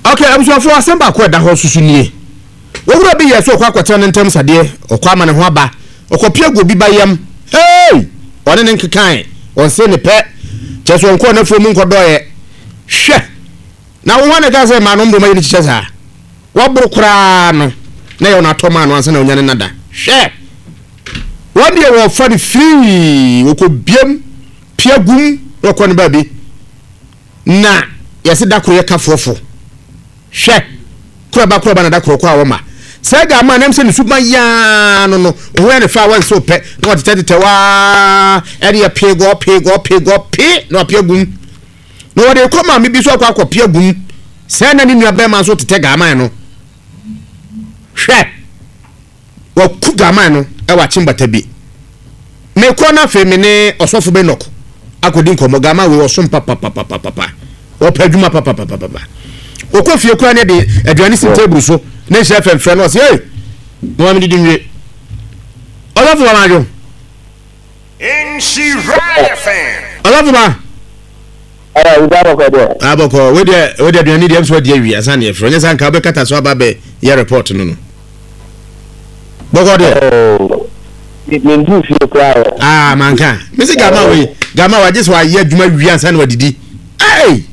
Okay, I'm so for assemble kwa da ho susu nie. Owura bi yeso kwa kwata ne ntem sade, okwa ma ne ho aba. Okopia go bi bayam. Hey! One ne nkekan. On se ne pe. Cheso nko na fomu nko doye. Hwe. Na wo wane ka se ma no ndoma yi chiche sa. Wo buru kura no. Na yo na to ma no ansa na onya ne nada. Hwe. One day wo fa the free, wo ko biem piagum wo ko ne ba bi. Na yesi da kro ye ka fofo. Hwe. Kura ba na da kro kwa wo ma. Say ga man am say ni super ya no wo ne fa wan so pe no tete wa e dey pay go no piagum no wo dey come me bi so akwa piagum say na ni nua be man so tete ga man no hwe wo ku ga man no e wa chimbata bi me ko na fe me ne osofo be nok akodi nkomo ga man we wo so papa wo paduma papa wo ko fie kura ne de aduane si table so ne chef and friend was hey no am didn't we all of ma jo in she right fan all of ma we got go there aboko we dey aduane dey so dey wi asan e friend san ka be kata so aba be your report no boko there me do fie kura manka me say gama wa just wa ye adwuma wi asan wa didi hey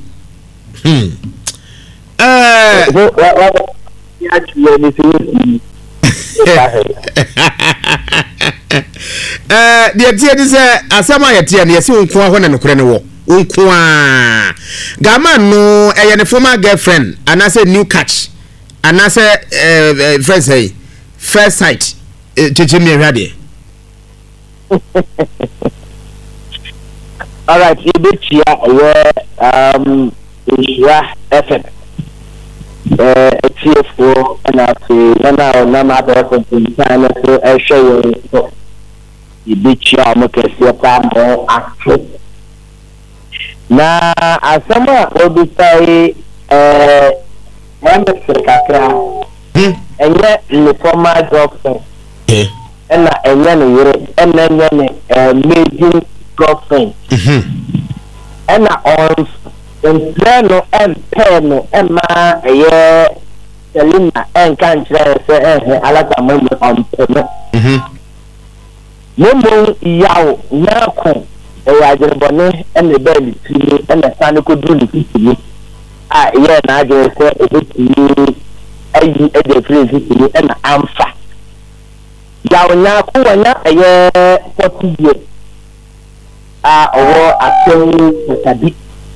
the idea is asama yetia na yesi onko ho na nokore ne wo onko a gama no ne former girlfriend anase new catch anase friend say first sight cheche me hwade all right you be chia yeah FM TF4 and I na ma be ko time so show you the beach ya mo ke se pa mo akse na asama obi sai member kakra enye le former girlfriend and na enye no yere and enye making girlfriend and na on plano and peno ema Selina and can't say alaka memo on peno memo yaw nako ajebone and the belly to and the sun could do it na just say it ayi e dey phrase it and amfa yaw nako wana 40 years owo asen tabi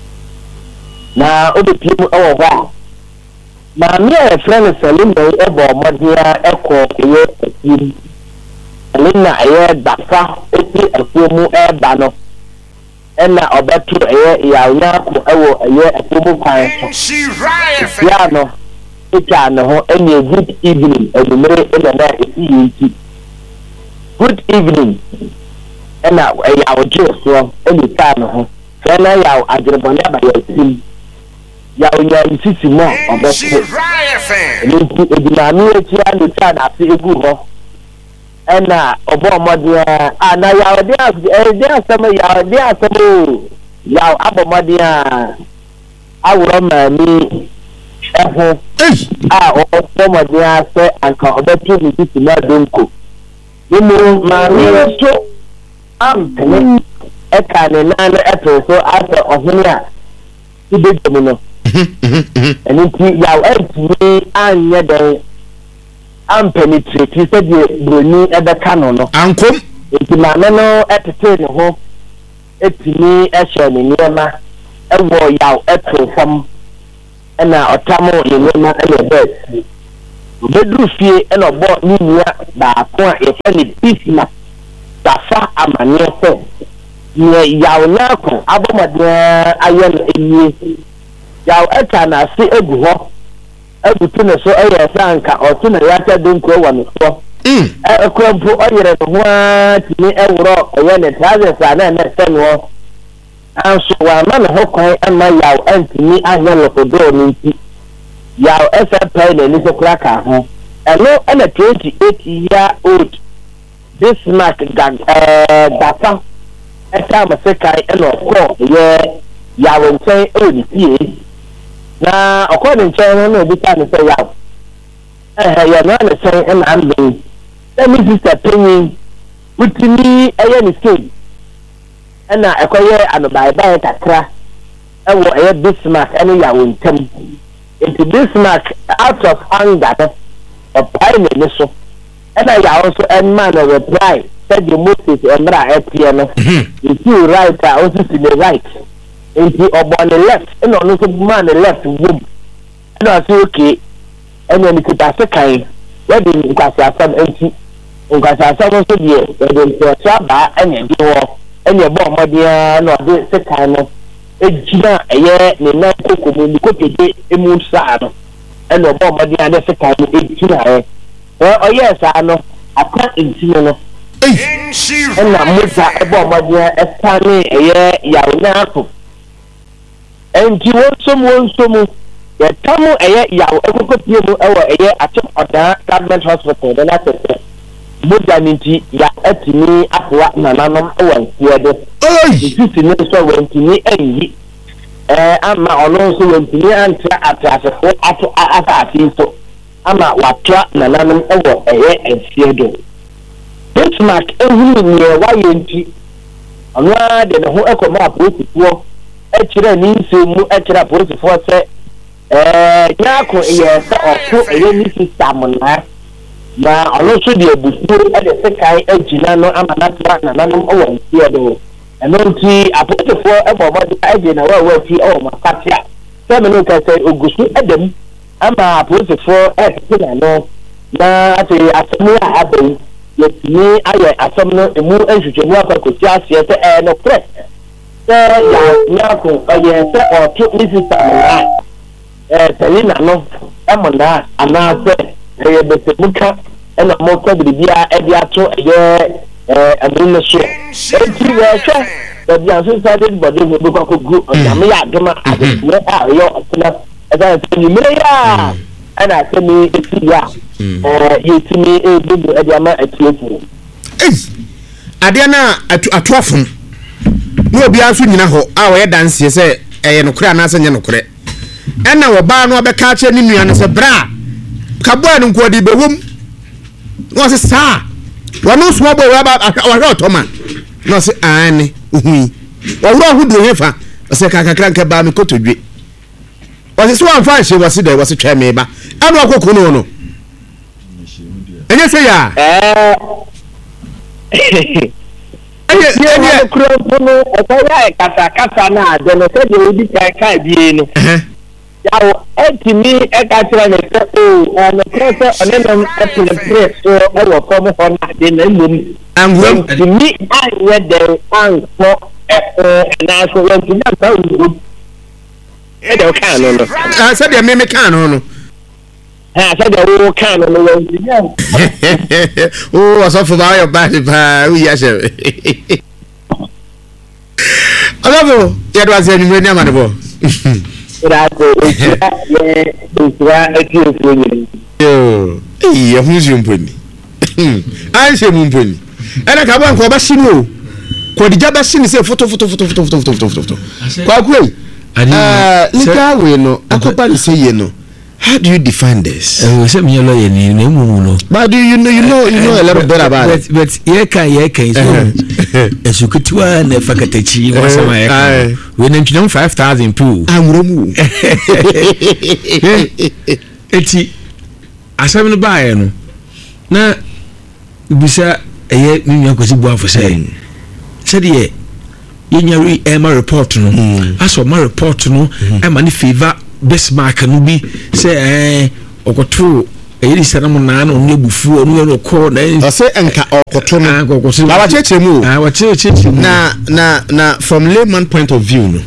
na obi pimu owo ba na me e friend Selina e bo modia e ko eye akim Selina eye dafa eti afumu e ba no ena obetu eye yauna ko ewo eye afumu kwan so ya no ita no ho enye good evening edumere ena na esi good evening ena yawo so eni ta no ho fena yawo ajerebone ba yasim yawo ya sisi mo obetu ni edinami eti anu ta na fi egu ho ena obo modia ana yawo de asama yawo de asama yawo abomodia awuro mani eho obo modia se anka obetu ni sisi na donko nimu mami so ampene ekane nana eto so ase ohunia ibejemu no eni ti yawo enti anye den ampenetrate said the broni ebe kano ankom enti ma no etete ne ho etini ehye ne niema ewo yawo eto fam na otamo ne niema na best bedru fie na obo ni nia ba ko a ye ne pisma dafa amane se ne yawo na ko abomade aye no ewie yawo eta na se egu ho abutu ne so eye sanka otuna yata donko wano so ekwampo oyere no ho tini ewro oye ne taze sa na na senwo anso wa ma no hokon ama yaw antini ahye lokodo nti yaw esepa ne ni sekura ka ho eno na 28 year old this mark data eta masekai eno ko ye yaw nchen odie na according to no be time say ya ya no na say and am be let me sister penny with me aye ni stage na ekoye anobai kakra ewo aye Bismarck ene ya wontam into Bismarck out of anger of pain ni so and I also and man a reply said the Moses emra etieno if you right also to the right into on the left and on the man the left womb and I say okay and then you pass kai where the nkwasa sam enti nkwasa sam so die the nkwasa and you and your bomb dia no de se kai no ejina eye ne na kokomo ni kopede emu sa no and your bomb dia na se kai no ejina oh yes I know aka ntino no na musa ebo madia estane eye yawo ako enti wonsom ya tamu eye yawo ekokopie mu ewo eye atom oda government hospital na tete muda ninti ya atimi akwa nananom ewo ntiede isi ne so wentimi eyi ama ono so wentimi antra atrasefo afi so ama watwa nananom ewo eye ensiedo Bismarck ehunu ni wayenti anwa de ho ekoma aposifo ekire ni nsemu ekire aposifo se nyako ye se oku eye ni system na ono so de abusu e de sekai agina no ama natwa nananom ewo ensiedo enonti aposifo ebomode eje na wa ti o makatia se me no ka se ogusu edem ama aposifo ekina no na ati asemu abai yetini aye asem no emu enhwehwemu akosi asie se no press se ya nyako aye se otu ni system selina no emona ana se betemuka ena mo kwabiribia edi ato adunne so enti we hwe the bianso started body we go gu na ya adoma adwe ayo atena eda ni mere ya ana se mi eti ya yetimi ebubu ediama atiefo ade na atuafo no obi aso nyina ho a wo ye danse se eye nokure anase nye nokure ena wo ba no abeka ache ni nua no se bra kaboa no nkodi bewom no se sa wono so bo wa ba wa otoma no se ani uhui wo hudu hefa se kakakra nka ba me kotodwe wo se so anfa hye wo se de wo se twa me ba anu akoko no enye se ya enye kuro no oya kata na de no se de odi kai bie no yawo etimi ekatira ne se o no press onenom etile press so ewo form ho na de na mmom angwem etimi anye de anko na so wenti na ta u de o kan no se de me kan no said the whole can on the way. Oh, what's off about your body? Yes, hello, that was a new name. Who's your penny? I say Mumpony. And I come on, Kobashino. Kodijabashin is a photo. Quite great. Little way, no, I say, no. How do you define this? Say me lawyer ni no. But do you know a little bit about it? But yeka so esukutwa na fakatechi wasema yeka. We nantino 5,000 pool. Amromu. Eti asem no baaye no. Na bisa eye nyu akosi bo afo say. Said ye nyari ema report no. Aso ma report no ema ni favor Bismarck no bi say okoto eyiri sanam na na onu ebufu onu no ko na say enka okoto no na wa cheche mu wa cheche na from layman point of view no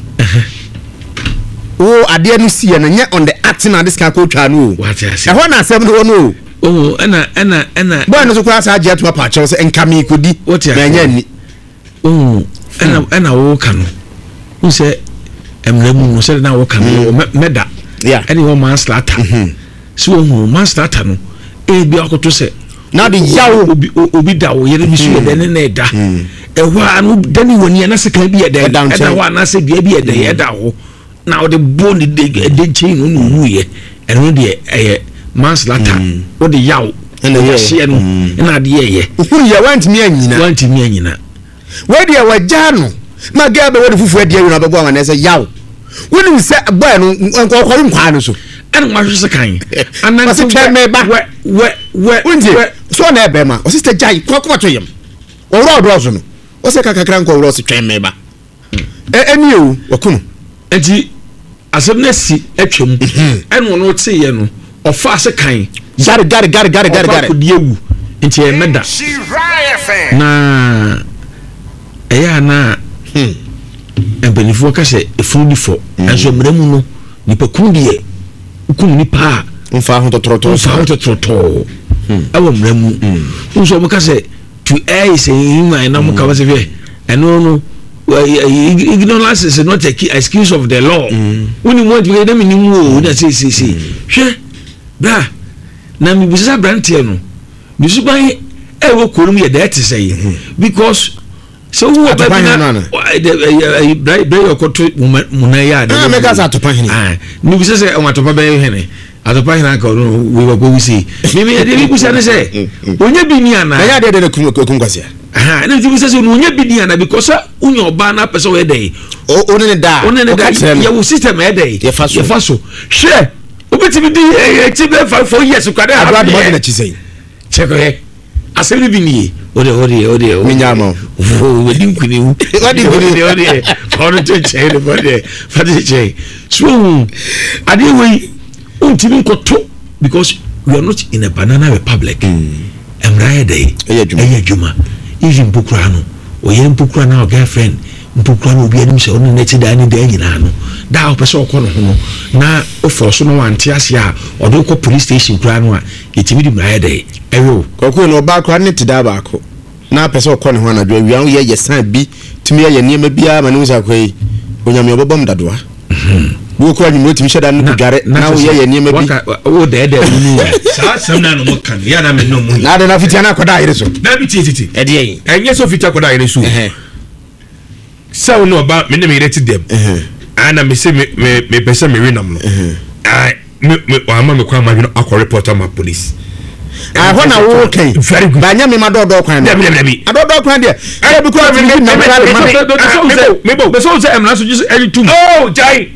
ade no see na nya on the acting na this can ko twa no e ho na asem no no ena boy no so kwa sa age to pa che say enka mi kodi na nya ni ena wo kan no say emremu no say na wo kan meda any one man slaughter so who man slaughter no bi akoto say na de yawo obi da wo yere bi so de ne na da e ho anu dani woni na se kan bi e da wa na se bia bi e da ye da ho na ɔde bɔ ne de chain no no wuye ɛno de manslaughter wo de yaw ɛna yɛhye no ɛna de yɛyɛ uhuru yɛ wantimi anyina we de wagya no na ga be wo de fufu ade awi na bɛbɔ amana sɛ yaw wonim sɛ boy no nkɔkɔre nkwa no so ɛna mahwe se kan anan se twɛ me ba we so na ebe ma o sister jai kokoma to yem o ro do so no o se kakakra nkɔ ro so twɛ me ba eni o wakuno enti asɛm na si atwam ɛna ɔno te yɛ no ɔfa se kan gare ko diewu enti e meda na ɛyɛ na embenifo ka sɛ efunu difo ɛso mramu no nipa kun die kun nipa mfa ho totroto ɛwɔ mramu nso mo ka sɛ to say in na mo ka wase fe ɛno no ignorance is not an excuse of the law when you want to get them in wo na say hwɛ bra na mi bisa brantie no mi so ban ɛwɔ korum yɛ that say because so who about na bra yokoto munaya na me ka sa topa hene mi bisa say o atopa bɛ hene atopa hene ka no we were go see me dey bisa ne say onya bi ni ana ya de kum kwase na tu bisa say onya bi ni ana because unya oba na pese we dey o ne da ya wo system e dey ye fa so hwe obetimi di ti be 4 years kwade abroad mo na chisei check he asemi bi ni ode minyama we din kuni ode for to check the body for to check so ade we untimi nkoto because we are not in a banana republic emra dey eyadwuma even pokura no oye pokura na girlfriend pokura no obi anim se ono na ti da ni da nyina no da opese okono ho no na ofo so no wante ase a odo ko police station kura no a yetimi di mra dey ewo kokko no ba kura ne ti da ba ko na pese okono ho na dwa wi an ye san bi timi ye niema bia ma ne usa kwai onyame obobom dadoa wo ko anyi motimi hye da no dware na wo ye niema bi wo da mu sa sam na no mo kan ya na me no mu na de na fitia na koda ayire so na bi titi e de enye so fitia koda ayire so sa wo no ba me ne me reti dem ana me se me pese me renam no me ama me kwa ma no akọ report am police ho na wo kan very good ba nya me ma dodo kwan no adodo kwan de e bi ko me so say emna so just any two oh jai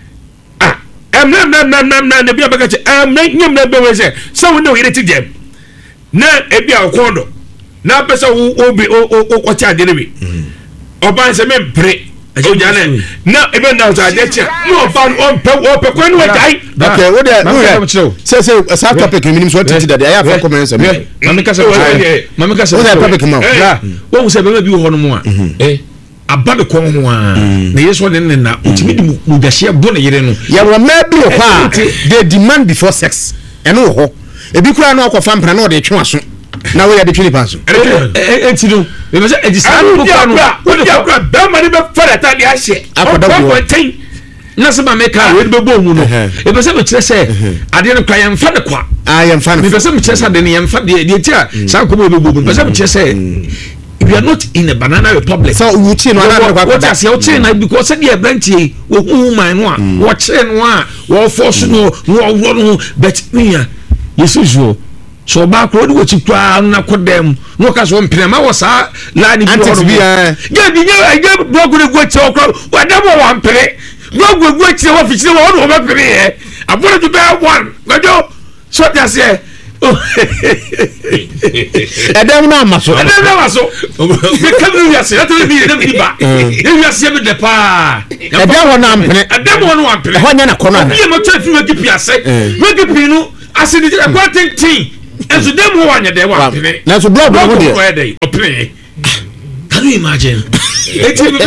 na bia baka che nyam na be we say so we no reti dem na e bia okondo na pese wo bi o ko cha de ne bi oban se me bre o jane na e be na za de che no oban on pe kwenu we dai okay wo de say sa topic minimum so titi that I have comments me mama ka say wo topic ma wo se be bi ho no mo a abade ko ho a na yeso ne na utimi di mudahye bo ne yere no ya wo ma bi ho a they demand before sex eno ho ebi kura na akofa mpra na o de twe aso na we ya de twini panso enti no be say e di sa no wo de kura be ma ne be fara ta de ahye akoda ten na se ma meka we be bo mu no e be say me kire say ade no kwa yem fa de kwa yem fa me be say me kire say de ne yem fa de ti a sa ko be bo mu be say me kire say we are not in a banana republic. So you see no what I say because the branch wo hu man no a wo kire no a wo force no but me yesu so ba ko de wo chi kwa na kodem no ka so mpena wo sa la ni bi ho ga bi nya blogu de go chi okro wa da mo wa mpere blogu go chi wo fi chi wo no ba pere e aboro to be one gajo so that say Adam na maso me kam ya se that be dem diba e ya se be de pa Adam wona ampene Adam wona ampene ho nya na kono na ye mo tafi we gipi ase we gipi no ase di kwa tin enso dem ho anya de wa ampene na so blood mo de opene. Can you imagine? It's a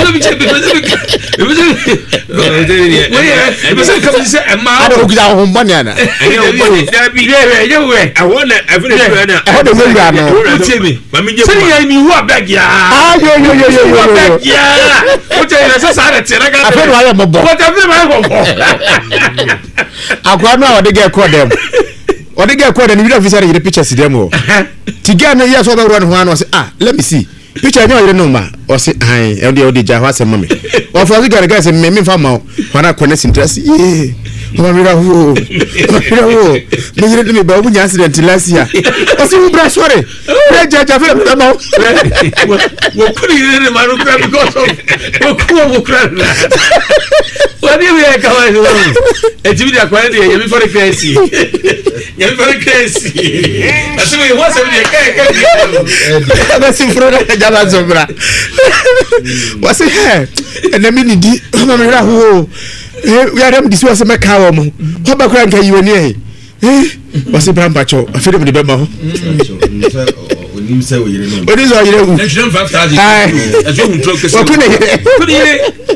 let me see. picture nyo yire no ma o se ai e de o de ja ho asem me o for the guy say me fa ma wana connect interest ye o mira ho me yire de me ba o nya accident last year o se ubra sorry e ja fe ma wo kuri yire ma no kra because of wo kra wadi we ka wa no e ti bi da kwa de ye mi for the crazy ye mi for the crazy aso we wa se bi ka ba si fro da ja ba zobra wa se he na mi ni di ma me ra ho we are dem disi wa se me ka wo mo ho ba kra nka yiwe ni wa se bra mpacho afede me de be ma ho onim se o yire no odi so yire hu na 5000 aso hu tro kese o ku ne yire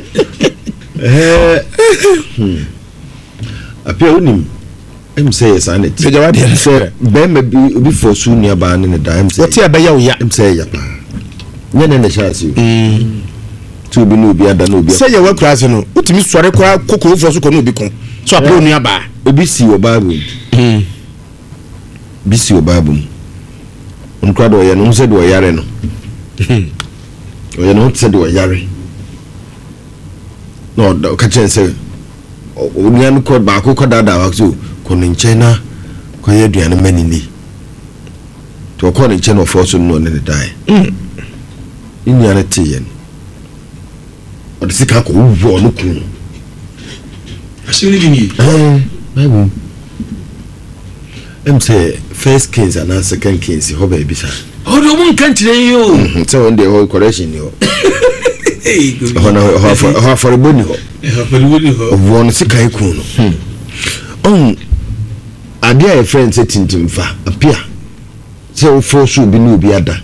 apia onim em say yes and it se jawa de so be ma bi obi for su nua ba ne da em say what ya be ya wo ya em say ya pa nyene ne chance tu bi no obi ada no obi se ya wa kura se no utimi sore kura kokoro fo so ko no obi kon so apro nua ba obi si o bible bi si o bible nkwa do ye no se do yare no o ye no se do yare no da ka chen se o nia no ko ba ko dada wa so ko no nchen na ko ye duane manini to ko no nchen no fo so no ne dai inia na tiyen o de sika ko wo no ku asini bi ni bible em say first kings and second kings ho ba bisa o do mun kan tire yo so on the whole correction yo ho for boni ho won sika iku no on adia e friend say tintimfa apia say o for so bi no obi ada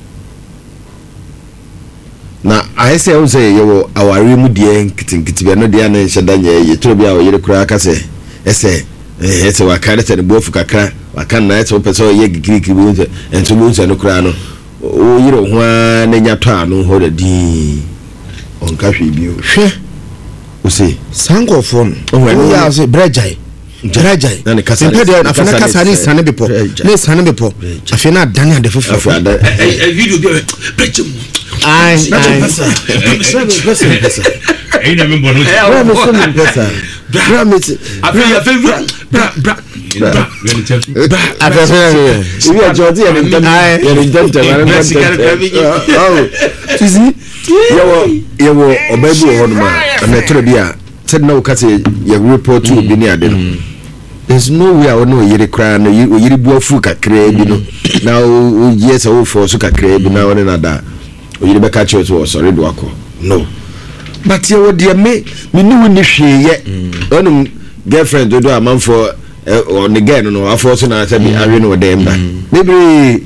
na I say o say yo aware mu die nkitinkiti be no dia na hyeda nya ye tro bi a o yere kura aka say ese ese wa kare te bofu kakra wa kan na ese o pese ye gigiriki bi nse ento lu nse no kura no o yere ho na nya to anu ho da di on ka hwe bi o hwe o say sango phone o ya say brejai brejai na ne kasa na fana kasa ni sane bepo ne sane bepo afina dania de fufu video bi brejai ai pesa ai na me bono pesa yawo obabu honma na toro bia said no kase ye report to bi ni ade no there's no way I know yiri kra no yiri buafu kakra bi no na o yes o for so kakra bi na wona na da o yiri be catch you sorry do akọ no but you dey me ni woni hweye onum girlfriend do am for on the girl no afọ so na say bi awe no dem da maybe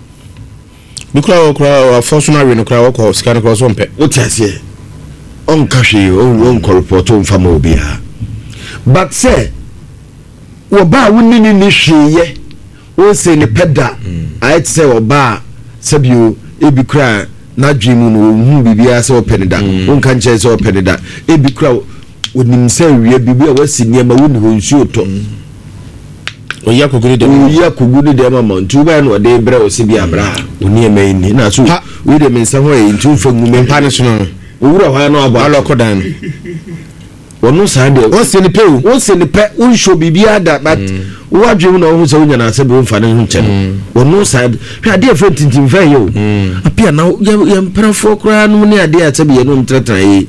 Bukra force na no kra wo scan ko so mpe what I say on kahwe on report on fama obia but say wo ba woni ni hweye o say ne peda I say wo ba sabio ebi kra na dream no hu bibia say openida on kan che say openida ebi kra onim say wie bibia wasi niam woni ho nsuo to oya koguni de mama ntu ba no de bra o se bi abra oni e mai ni na so we de mensa ho e ntu fa ngume mpa ne so no owura ho no aba alo kodan wonu sa de o se ni pe un show bibia da but wo adwem na wo so nya na se be mfa ne ho che no wonu sa hwa de fa tintim fa yo apia na ya mprafo kra no ne ade a tabe ye no mtratra yi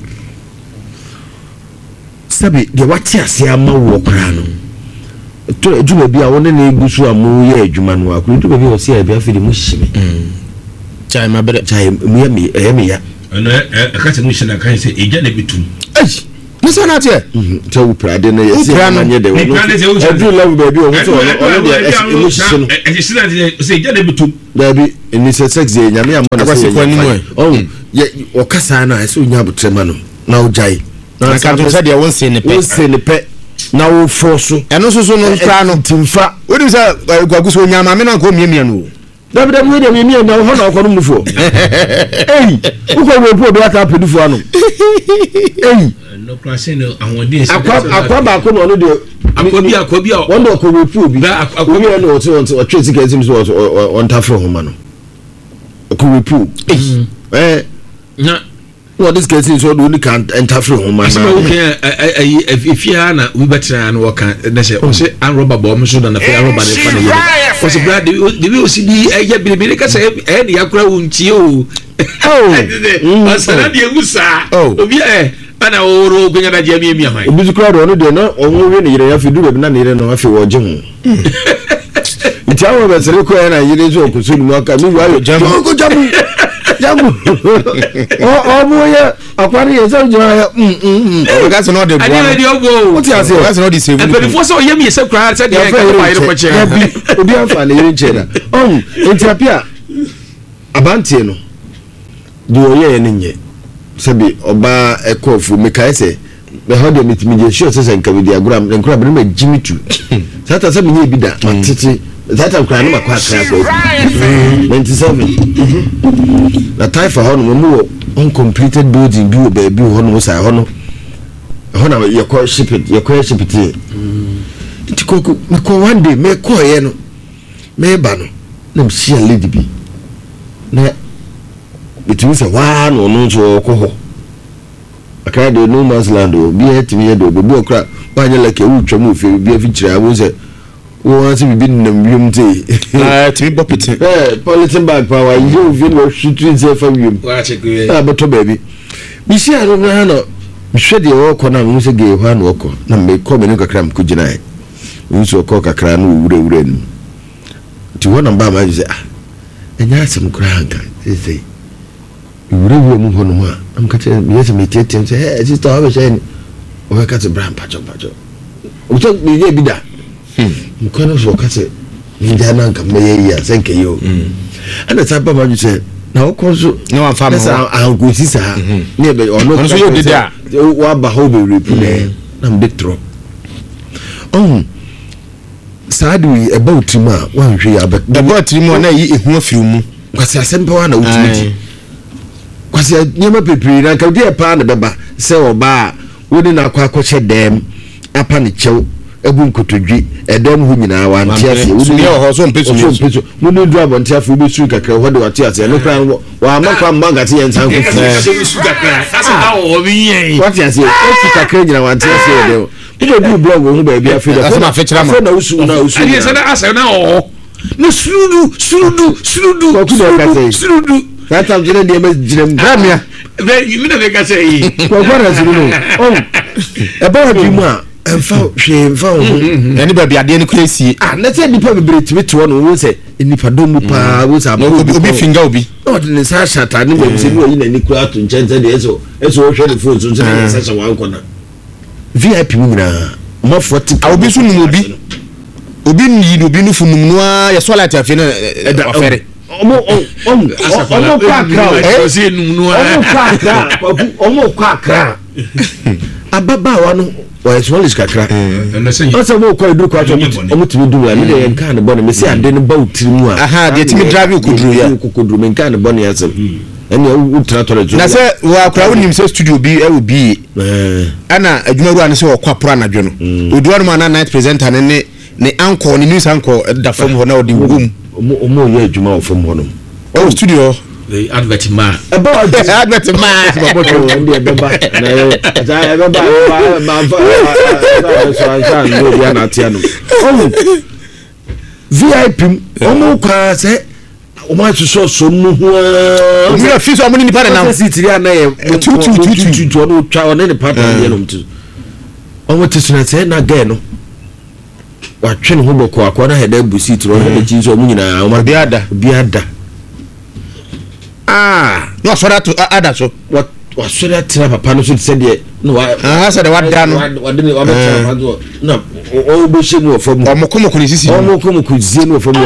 sabi de wati ase ama wo kra no to eduma bia wona na egusu amu ye eduma no akuru eduma bia o se ya bia fidi mu hihime chai mabere chai mu ya no ka se mu hina kan se eja na bitum nisa na tie to wo prade no ye se anye de wo edu love baby o so o de mu hihise no e se na se eja na bitum baby ni se sex ye nyame amona se kwani mo ye o kasa na se onya butrema no na o jai na ka to se de won se ne pe na wo forso eno so no kra no timfa wodi say gwagu so nyama me na ko miemia no dabda mu de miemia na ho na ko no mufo uko we po do aka pedufo ano no class no awon akwa ba ko no de akwa won do ko we po bi akwa no o twesi ka zim so on tafro ho ma no okurepu na what this case is so do can interfere home man asema okay if you are na we better na work na say o say an rubber bomb so na fe rubber dey fa na o say brad the way o see the ya bele ka say e ya kura unti o asana de musa obi ana oro gonya da jami mi amai obi kura do no de no onwo we ne yire ya fi du be na ne yire no afi wo je ho ntiawo be sere ko na yire so ko so ni aka mi wa yo jamu ko jamu o mo ya akwari ye so jwa o ga so no de bo ani de ogo what you say o ga so no de save and before so ye mi se kura se de ka fa yire ko che obi afa na yire che da entiapia abantie no de o ye ne nye sabi oba ekofu mekaise me how de mitimi je sure say nka we dia gram nkura be na jimitu sata sabi nye bida matiti sata nkura no makwa akra ko 97 na taifa hono mo uncompleted building bi o baby hono sa hono na yakọ ship it tiko me ko one day me ko ye no me ba no na me share lady bi na between say wa no so ko ho akra de no man's land o bi etimi ye do bi okra wa nya like e twam ofi bi afikyira wo say wo anse bi nam wiem te timi bopiti politin bag power you feel no shooting say fa wiem wa check we beto baby mi share no na no mi hwe de wo ko na mi se ge ho na wo ko na me ko me no kakra m ko gina e mi so ko kakra no wure nu ti wo na ba ma say enya asem kura hanka say wure mu ho no ma am ka te mi yese me tete say sister how be say ni o ka te bram pacho o to mi ye bi da mkono so ka te nja na nka me ye ya senke yo ana ta ba ma ju say na o ko so no one farm an go si sa ne be ono so yo dida wa ba ho be repu ne na mbe tro sadi about ma wan hwe ya about mu na yi ehu afiri mu kwasi asempa wa na ultimate kwasi nyema pepiri na ka die pa na beba se oba woni na akwa che dem apa ne chew ebu nkotodwi edem hu nyina wa ntiase woni ho so mpeso woni dru abonti afu bi suru kakra ho de wati ase no kra wa amakwa mbangati ye nsan ko suru kakra asa ha o bi yen wati ase suru kakra nyina wa ntiase de o do blog ho ba bi afi da asa ma fechira ma na usu ani asa na asa na o no surudu ko ku do ka say surudu tata jire de ma jire bramia mi na be ka say ko gwara surudu e ba bi mu a emfa ho eni ba bia de ni kresi na say nipa bebre timi to no wo say nipa do mu pa wo say obi finga obi no de ne sa shata ne be say no yi na ni kura to nchente de eso wo hwe de phone so na sa sa wan kona VIP mu na ma 40 obi so num obi ni obi nu funum no a ye so light afi na afere omo kwa kra ababa wa no wa so lis kakra asa mo kwa edu kwa omo timi du la me de nka ne bone me se ade ne ba utiri mu a aha de timi drive okuduru ya okuduru me nka ne bone ya se eni ultra tore na se wa kura wonim se studio bi e wo bi ana adwuma ru an se wo kwa pro anadwo no odu anu na night presenter ne anko ne news anko da fam ho na odi wum omo ye adwuma wo fam ho no o studio the advert ma advert ma ndi ebeba na za ebeba ma so ansan no bia na tia no VIP omo kwa se omo asuso so mu ho mi fi so amuni ni pa na sitiri ana ye tu no twa one ne pa ye no mtu omo tisuna se na ga no wa twene ho boko akwa na heda busi tro na chi so mu nyina omo biada no asora to ada so what wasora tira papa no so se de no wa sa de wada no wade ne wa ba tira papa no na o be she no fam o mokomo ni sisi o mokomo ku zie no fam no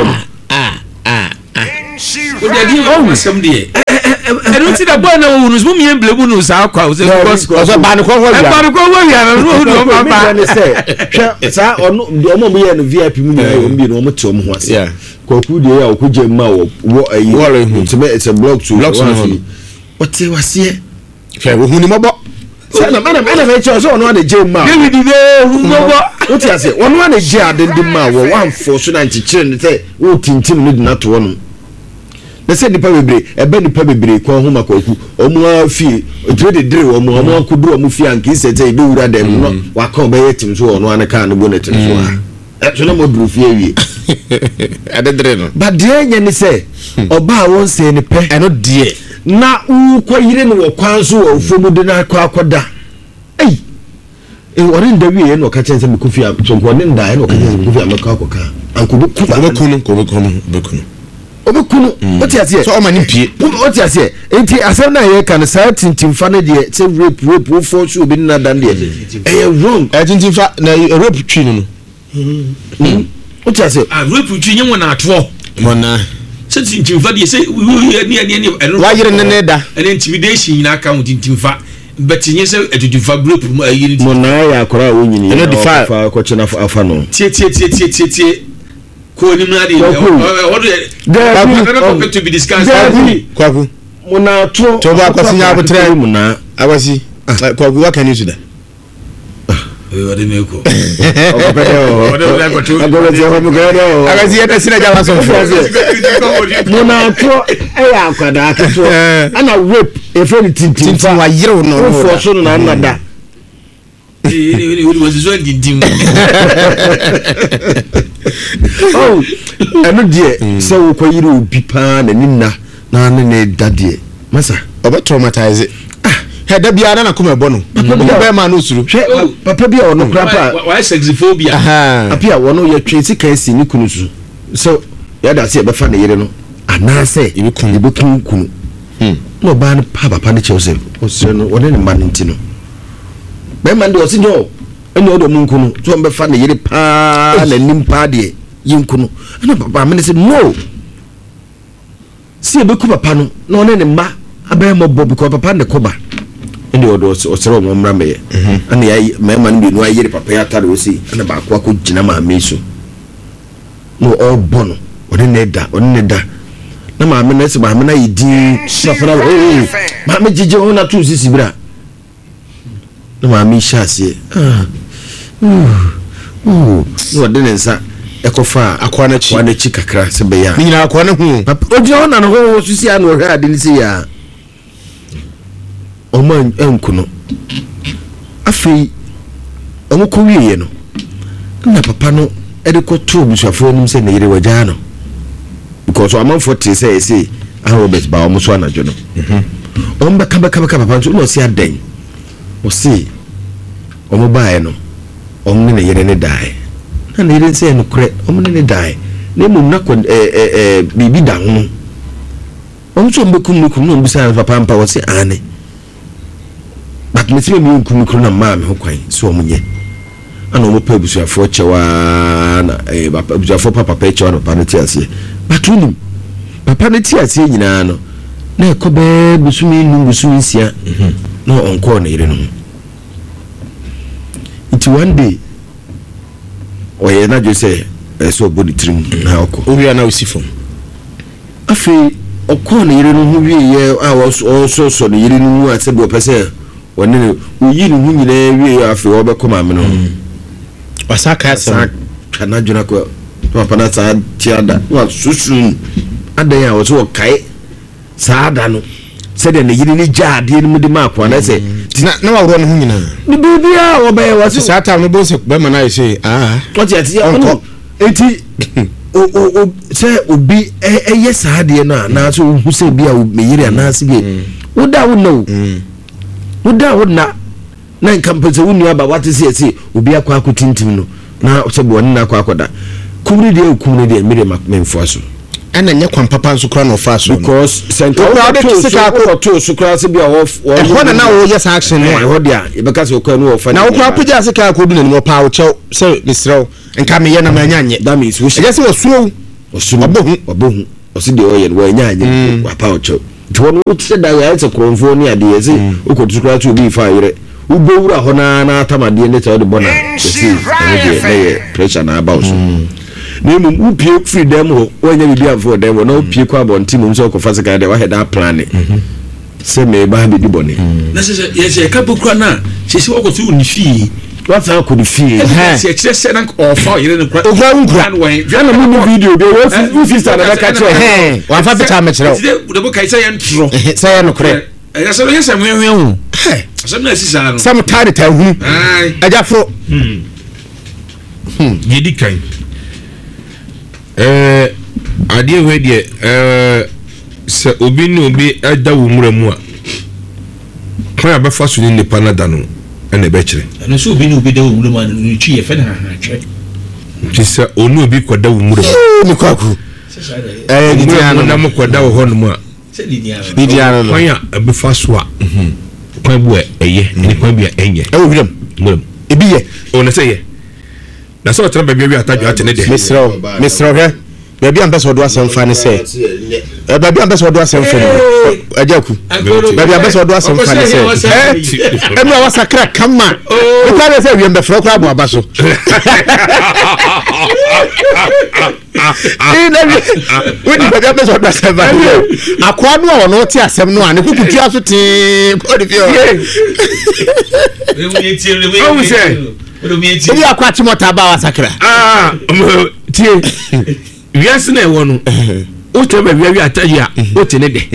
o de di o masam de e don't see the boy na wo no mi emblebu no sa akwa o se so ba no ko ho ya no do papa ne se hwe sa ono mo mo ye no VIP mu na o mbi no mo te o mo ho ase koku de ya okuje ma wo ayi it's a block to what was here fe wo huni mobo sana mana me cho so ono na je ma David de mobo what you say ono na je adendi ma wo 1 4 so 90 chire ne say wo tintim no di na to wono na sɛ nipa bebree ɛbɛ nipa bebree kɔ ho makɔku ɔmo afi otire de dire ɔmo akodu ɔmo fi anke sɛ sɛ ebi wura dɛm no waka ɔbɛyɛ tim so ɔno ane kaa no bo ne tim so a ɛso na mo duru fie wie adedere no ba deɛ nyɛ ne sɛ ɔbaa wɔn sɛ ne pɛ ɛno deɛ na wokɔ yire no wɔ kwan so wɔ fomu de na akɔda ei ɔne nda wie na ɔka kyɛn sɛ mekɔ fie a so nkɔ ne nda na ɔka kyɛn sɛ mekɔ fie a mɛkɔ akɔka anko obekunu wote aseɛ so ɔma ne pie wote aseɛ enti asɛm na yɛ ka no saa tintimfa no deɛ sɛ rape wo fɔ so obi na dan deɛ ɛyɛ wrong tintimfa na rape twi no wote aseɛ rape twi nyɛ wɔn atoɔ mɔna sɛ tintimfa deɛ sɛ wayere ne da ɛne intimidation nyinaa ka ho tintimfa but nyɛ sɛ atutuffa rape mu ayiri mo na yɛ akora a wonyini ɛno de fa kɔkye na afa no tie ko ni mu ade what to be discussed kwaku mo na to ba kwasi nya abotre mu na abasi kwaku what can you do that what do you go abasi yeta sina jama so mo na to eya akwada aketo ana rape e friend tintin wa yire no for so na nada we was so dindim oh ɛno deɛ sɛ wokɔ yire obi paa na ninna na ne dadeɛ masa oba traumatize heda bia na koma ɛbɔ no be ma no suru papa bia ɔno kra pa why sexophobia apia wɔno yɛ twe sika asi ne kunu so so yɛda sɛ yɛbɛfa ne yere no anaasɛ yɛbɛkun kunu na ɔbaa no papa ne kyɛw sɛ ɔsɛ no wɔne ne ma no nti no bɛma de ɔse nyɛ ɛne ɔdɔ mu nkunu so ɔmbɛfa ne yere paa na nim paa deɛ yinkunu ana papa amene sɛ no si ebeku papa no na ɔne ne mma abɛyɛ mɔbɔ because papa ne koba ɛne ɔdɔ ɔsɛrɛ ɔmo mmra mɛyɛ ana yɛ mɛma no bienu ayere papa yɛ atare osi ana baako akɔ gyina maame so na ɔbɔ no ɔne ne da na maame no sɛ maame no ayɛ din papa no maame gyegye ho na to sisi bra na maame hyɛ aseɛ na ɔde ne nsa ekofa akwana chi kakra se be ya nyina akwana hu ojo na no ho susi anu hwe ade ni se ya o man enkuno afi omo ko wiye no na papa no ede ko to busuafo nim se na yire waja no because o man for te say Robert ba omo so anajo no omba kaba papa so no si aden o si omo bae no omo ne yire ne dai na yire se no kre omo ne dai na mum na ko bibi da ho omo so mbekum no mbisa papa mpa wo se ane but me se me nkum na ma me ho kwan so omo nye ana omo pa busuafo chewa na papa busuafo papa chewa no pa ne tiase but unim papa ne tiase nyina no na ekobe busumi busumi sia no onko na yire no it one day oye na jo say so body trim na oko owi na osifo afi okọ na yire no hu wie ye a so no yire no mu ase bo pese woni oyi no hu nyina wie afi obekoma me no wasaka sa kana juna ko papa na sa tiada wa susun adan ya wo so kai saada no se de ne yire ni jaade ni mu de ma kwa na se na wa woro no hu nyina ni bibia wo be wa sa ta no bo se be ma na say what ya ti onko enti o se obi eye saade no na so hu se bia o meyire na se bi woda wo no woda wo na nkampese wo nua ba wate se obi akwa akotintim no na se bo ne na akwa akoda kumri de mere memfo so ana nye kwan papa nso kra no fa so because center to so kra se bia wo na wo yes action no ho dia e beka se okwa no wo fa na wo kra pagya se ka ko du na mo pa wo chew se misrew nka me ye na ma nyanye that means wo yes wo suo obohu o se de o ye wo nyanye wa pa wo chew to no wo se da ya se kronfo ni ade ye se o ko tu kra tu bi fa yire wo bewura ho na atamade ne te de bona se ne pressure na about so nemu upie freedom ho wanya bibi afo dem na upie kwa bonti mum so ko fasika de wa head plan se me ba bi di bone na se yes e ka bokura na se wo ko tu ni fi what's how could feel se exercise na ofa yere ne kura okura nkura ana mu video de wo sister na ka che wa fa beta me kire de bo kai say ntro say no kure ya so ye say hwe hu so na sisa no some tare ta hu ajafro ye di kan ade we de se obi ni obi ada wo mura mu a kwa ba fa so ni nipa na da no ene be kire no so obi ni obi da wo mura mu no twi ye fe na ha twe ti se onu obi koda wo mura ni kwaku ni dia na mo koda wo ho no mu a se ni dia ni dia no kwa ya be fa so a kwa bu eye ni kwa bi enye e wo hwem ebi ye o na se ye na so tra ba bi atadwo atene de mesro he baby ambassador do asem fa ne se baby ambassador do asem fa ajaku baby ambassador do asem fa ne se emi wa sakra kama o ka se wi mbefro kra bo abaso we di baby ambassador do asem fa akwa no a no ti asem no ane kukutu aso ti ko di fio we akwa ti mota ba wa sakra tie wiase na ewo no o to ba wi ataji a o te ne de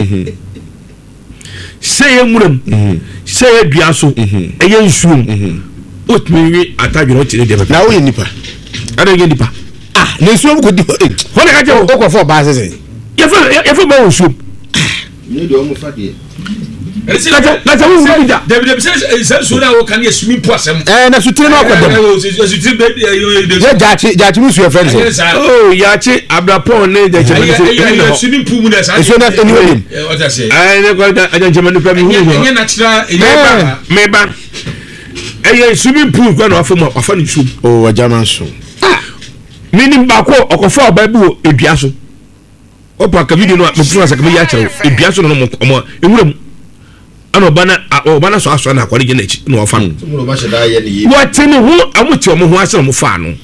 sey emuram sey dua so eye nsuom o tumi wi ataji no te ne de na wo ye nipa ada ye nipa na nsuom ko di ho ne ka je o ko fo ba sese ye fa ba nsuom ni do mo fa de na ta wo bi da David say so na wo kan ye swimming pool asem na sutire na ko dem sutire be ye jachi musu your friends oh yachi abrapon ne de chema swimming pool mu na sa so na anyway what I say ne ko da chema no pami hu ye natural meba eye swimming pool kwa na afa ni sum oh ajama so minim ba ko okofa oba bi wo edua so opa ka video no me tuma sa ka me ya kire edua so no mo ewuram ana obana so aso na akwari gina echi no ofa no mo ba sheda ye ni what ni hu amuti omo hu asem mo fa no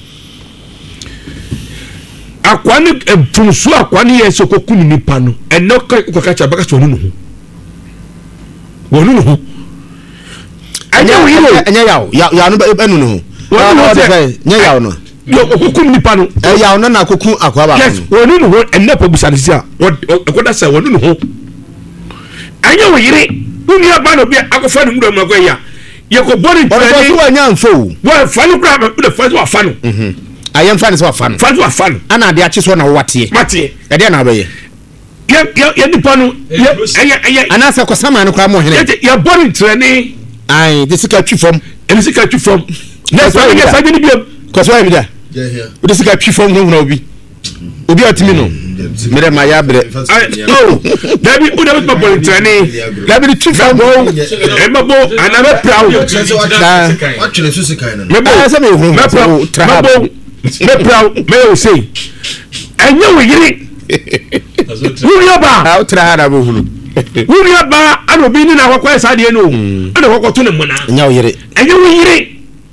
akwani funsu akwani ye so kokuni nipa no eno ko ka cha baka so no hu wonu no hu anya wi ro anya ya no enu no wonu say nya ya no yo kokuni nipa no ya no na kokun akwa ba yes wonu no hu enne po bisa sia okoda say wonu no hu anya wi ire uni aba no bi akofa no mura mu ya ye ko body training o so anya mfo wo fa no kra be fa so afa no ayem fa ne so afa no fa so afa no ana de achi so na wate mate e de na ba ye ye nipa no ye ana sa ko sama no kra mo hene ye body training ai de sika twi fom e sika twi fom na so ye sa ni bi ko so ye bi da o de sika twi fom no obi atimi no mere ma ya bre oh dabi u dabi body training dabi twi fom e mabo another proud what chile so sika na mebo sa me hu mebo me proud me o say enye we yiri wuri oba ultra na bo hunu wuri oba ano bi ni na kwakwa sa de no ana kwakwa to ne mona nya yiri enye we yiri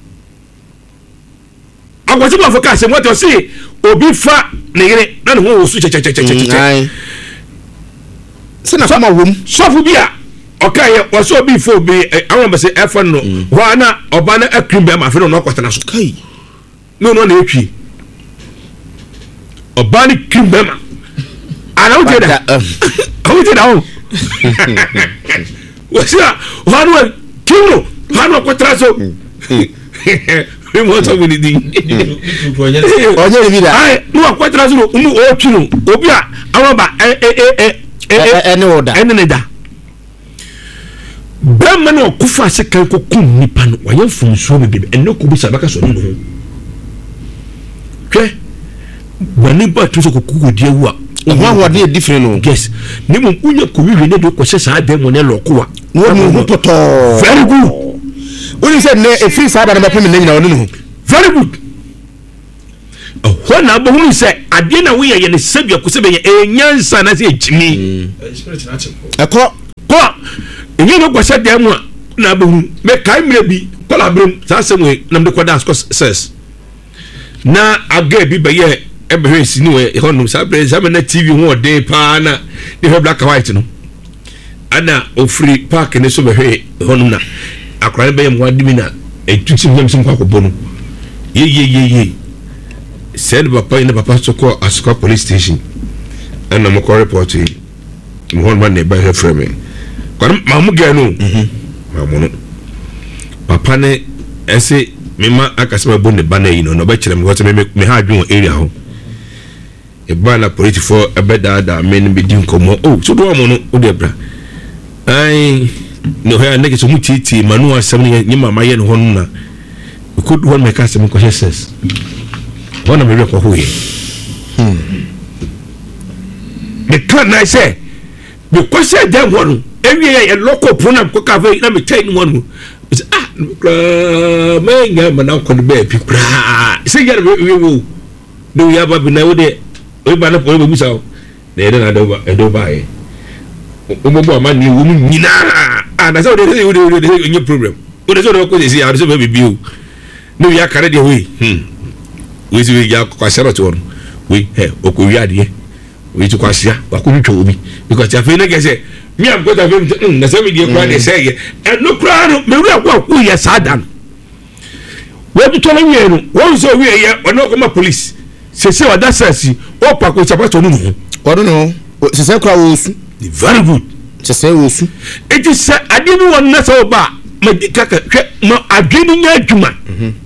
agwati ba foka se moto si obi fa ne yiri na no wo su che se na kama wom sofu bia okay wo so obi fo bi awon be se efa no wa na oba na akrim be ma fe no kwata na so kai no na etwi oba ni krim be ma ana o jeda o jeda o wo sia wa no kimo wa no kwata so we want to win di onye bi da ai no kwata so no o twi no obi a awon ba ene oda ene ne da bɛma na ɔkofa ase kan kokum nipa no wayɛ mfomsuo bebrebe ɛnɛ ko bi sa bɛka so no ho hwɛ wani ba to so kokuko die wu a ho ahode e different no yes ne mo unya ko wiwe ne de ko hyɛ saa bɛ mo ne lɔko a no mu ho toto very good woni sɛ ne e free saa da na bɛpem ne nyina no very good ho na bo hu sɛ ade na wo yɛ ne sabia ko sɛ bɛ yɛ enyansa na sɛ ejimi ɛkɔ ko enye no kwasa dem a na bo hu me kai mre bi kola brum sa semwe na mde kwada asko says na aga bi bɛyɛ ɛbɛhwɛ sini wɔ honum sa bre sa na TV ho de pa na de black and white no ana ofri park ne so bɛhwɛ honum na akora bɛyɛ mo adimi na etuti nyam sim kwa kobono ye said papa so call Asukwa police station and I'm call report yi one man ne ba he frame me kwa mamu ga no mamu no papa ne ese mema akasema bo ne ba na yi no ba kire me what me ha adwon area ho e ba na police for ebeda men be din komo so do amono o de bra ai no ha nake so mutiti manu asem ni mama ye no ho na could one make us some questions one of me record who the can I say the question them one every a local pronoun cook away let me tell you one it's man now could be people say we will do we have a now there we ban up over so they don't over and over Omo man ni woman nina and that's how they say your problem what is all the see how so baby bill no ya carry the way we see ya kwasero to we okuya de we to kwasia wa ko ntwa obi because afi na gese me am go to film na say me dey kwa dey say and no kra no me ru akwa ya sadan we bi to na we no won so we ya ono ko ma police se wa that sense o pa ko chapa to no no se kra wo su very good se wo su it is ade no won na so ba ma dikaka ma adwini nya adwuma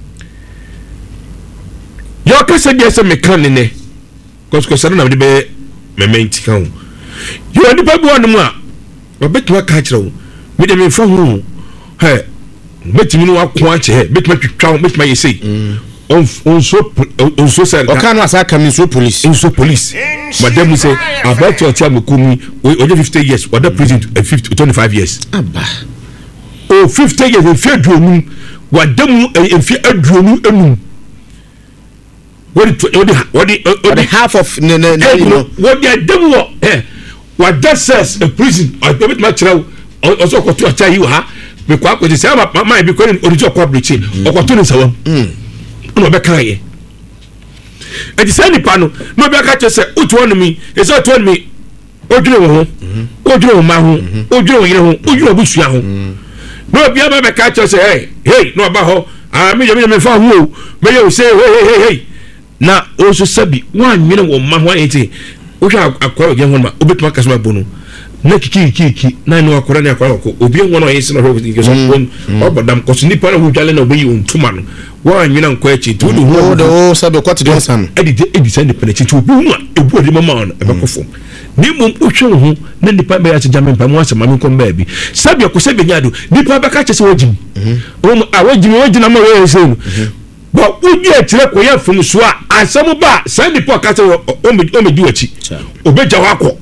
yo ka se dia se mekan ne ko sare na de be mementi kan yo de pa bi wonu a obetuma ka kire wo me de me fa hu he betimi no akon a che betuma twitwa betuma yesei on so sare o kan asa ka mi so police madam say about your time kumi o 50 years or the prison 25 years aba o 50 years in fear duonu wadam in fear aduonu enum what the half of what the demo what that says a prison or bit much now also ko to acha yi ha be kwa ko say ma be ko original corporate o ko to ni sawam no be kan ye e di say ni pano no be ka che say utu on mi e say utu on mi odwire wo ho odwire wo ma ho odwire wo yire ho odwire wo busua ho no be aba be ka che say hey no ba ho me fa ho me you say hey na also sabi wan nwene wo ma ho enti wo hwa akwa oje ho ma obetuma kasoma bono na kiki na no akora na akwa ko obi won no yesi na ho nke so won obodam ko so nipa na hu dwale na obeyi ontuma no wan nwene nkwa echi to do ho do sabi kwat do san edi send penechi to obi mu ebu odi mama on ebekofo ni mum uhwe ho na nipa be ya se jamen pa mu asema mi kom ba bi sabi ko sabi nyado nipa be ka chese wajim wajim na mo we se no but we get tire ko ya fun so a asem ba send nipa ka se o me di wachi obeja wakọ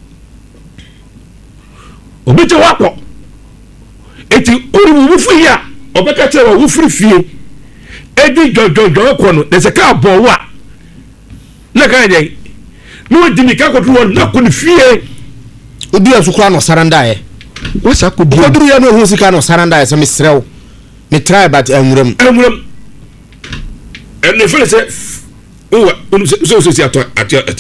obeja wakọ eti ori wu fu ya obeka tire wa wu firi fie edi jojo ko no de se ka bo wa na ka je no di mi ka ko tu won na ko ni fie odi asukura no saranda ye wo sa ko di ko duru ya no hu sika no saranda ye se me srew me try but enwuram and the fellow said so si ato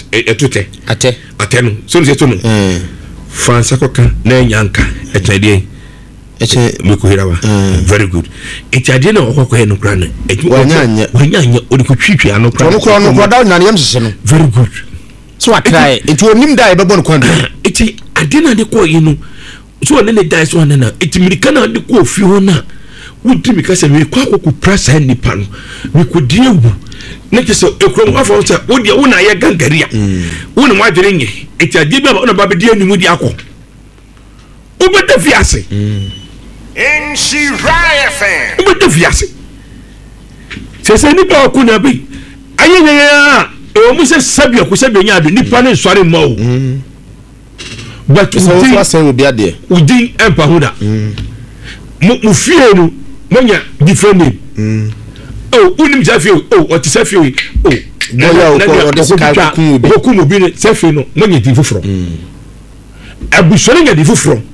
no so si to no fansa ko kan na nyanka etade me ko hirawa very good etade na okoko he no kra na wanyanya odi ko twitwi ano kra no da na yam hye no very good so I try it onim da e bebo no kwando eti ade na de ko yi no so ne ne dai so na eti mirika na de ko fi ho na wudi mi kase mi kwa ko pressa nipa no mi ko diewu ne kese ekrom afọ nta wodi wo na ye gangaria wo ne mwadwere nye eti ade bi na ba be die nimu di akọ ubeta fiase in Shiraya fan ubeta fiase se ni ba ku na bi ayenya o mu se sabia ko sabia nya ado nipa ne nsware ma o but so say we be ade udi empa hoda mu fie no monya different name unim safio what is safio no this guy ku mo bi ne safio no monya di foforo abusore nya di foforo